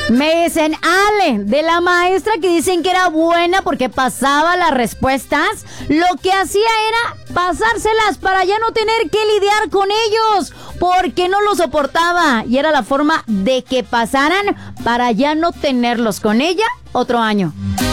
Me dicen, Ale, de la maestra que dicen que era buena porque pasaba las respuestas, lo que hacía era pasárselas para ya no tener que lidiar con ellos, porque no lo soportaba y era la forma de que pasaran para ya no tenerlos con ella otro año.